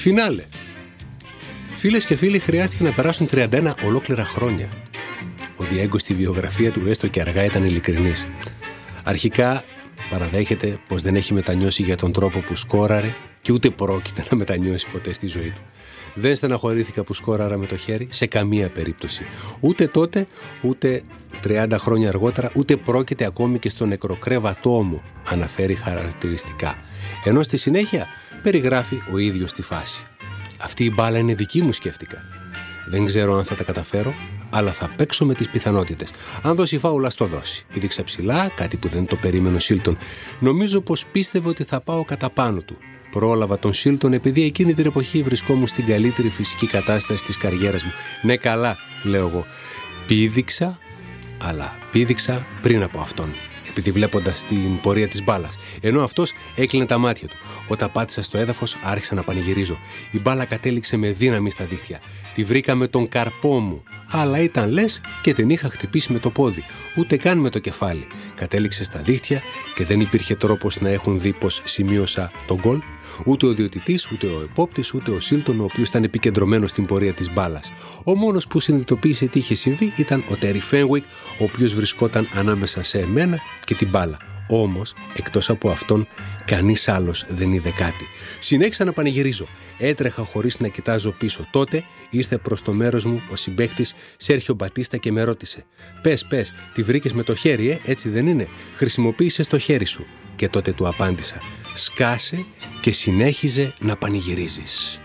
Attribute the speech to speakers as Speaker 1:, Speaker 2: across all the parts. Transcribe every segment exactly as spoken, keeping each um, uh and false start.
Speaker 1: Φινάλε. Φίλες και φίλοι, χρειάστηκε να περάσουν τριάντα ένα ολόκληρα χρόνια. Ο Διέγκο στη βιογραφία του έστω και αργά ήταν ειλικρινής. Αρχικά παραδέχεται πως δεν έχει μετανιώσει για τον τρόπο που σκόραρε και ούτε πρόκειται να μετανιώσει ποτέ στη ζωή του. Δεν στεναχωρήθηκα που σκόραρα με το χέρι σε καμία περίπτωση. Ούτε τότε, ούτε τριάντα χρόνια αργότερα, ούτε πρόκειται ακόμη και στο νεκροκρέβατό μου, αναφέρει χαρακτηριστικά. Ενώ στη συνέχεια περιγράφει ο ίδιος τη φάση. Αυτή η μπάλα είναι δική μου, σκέφτηκα. Δεν ξέρω αν θα τα καταφέρω, αλλά θα παίξω με τις πιθανότητες. Αν δώσει φάουλα, στο δώσει. Πήδηξα ψηλά, κάτι που δεν το περίμενε ο Σίλτον. Νομίζω πως πίστευε ότι θα πάω κατά πάνω του. Πρόλαβα τον Σίλτον επειδή εκείνη την εποχή βρισκόμουν στην καλύτερη φυσική κατάσταση της καριέρας μου. Ναι, καλά, λέω εγώ. Πήδηξα, αλλά πήδηξα πριν από αυτόν, επειδή βλέποντας την πορεία της μπάλας. Ενώ αυτός έκλεινε τα μάτια του. Όταν πάτησα στο έδαφος, άρχισα να πανηγυρίζω. Η μπάλα κατέληξε με δύναμη στα δίχτυα. Τη βρήκα με τον καρπό μου, αλλά ήταν λες και την είχα χτυπήσει με το πόδι, ούτε καν με το κεφάλι. Κατέληξε στα δίχτυα και δεν υπήρχε τρόπος να έχουν δει πως σημείωσα τον γκολ. Ούτε ο διαιτητής, ούτε ο επόπτης, ούτε ο Σίλτον, ο οποίος ήταν επικεντρωμένος στην πορεία της μπάλας. Ο μόνος που συνειδητοποίησε τι είχε συμβεί ήταν ο Τέρι Φένουικ, ο οποίος βρισκόταν ανάμεσα σε εμένα και την μπάλα. Όμως, εκτός από αυτόν, κανείς άλλος δεν είδε κάτι. Συνέχισα να πανηγυρίζω. Έτρεχα χωρίς να κοιτάζω πίσω. Τότε ήρθε προς το μέρος μου ο συμπαίκτης Σέρχιο Μπατίστα και με ρώτησε: «Πες, πες, τη βρήκες με το χέρι, ε, έτσι δεν είναι? Χρησιμοποίησες το χέρι σου». Και τότε του απάντησα: «Σκάσε και συνέχιζε να πανηγυρίζεις».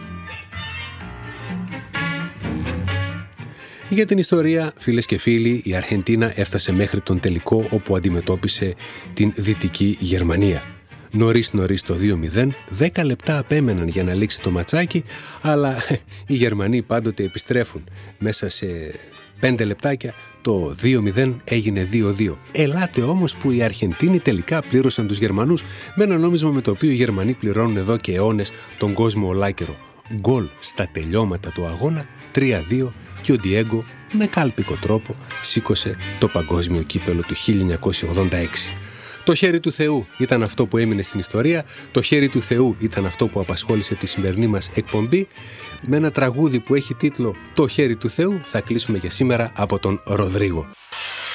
Speaker 1: Για την ιστορία, φίλες και φίλοι, η Αργεντίνα έφτασε μέχρι τον τελικό, όπου αντιμετώπισε την Δυτική Γερμανία. Νωρίς νωρίς το δύο μηδέν, δέκα λεπτά απέμεναν για να λήξει το ματσάκι, αλλά οι Γερμανοί πάντοτε επιστρέφουν. Μέσα σε πέντε λεπτάκια το δύο μηδέν έγινε δύο δύο. Ελάτε όμως που οι Αργεντίνοι τελικά πλήρωσαν τους Γερμανούς με ένα νόμισμα με το οποίο οι Γερμανοί πληρώνουν εδώ και αιώνες τον κόσμο ολάκερο. Γκολ στα τελειώματα του αγώνα, τρία δύο, και ο Διέγκο με κάλπικο τρόπο σήκωσε το παγκόσμιο κύπελο του χίλια εννιακόσια ογδόντα έξι. Το χέρι του Θεού ήταν αυτό που έμεινε στην ιστορία, το χέρι του Θεού ήταν αυτό που απασχόλησε τη σημερινή μας εκπομπή. Με ένα τραγούδι που έχει τίτλο «Το χέρι του Θεού» θα κλείσουμε για σήμερα από τον Ροδρίγο.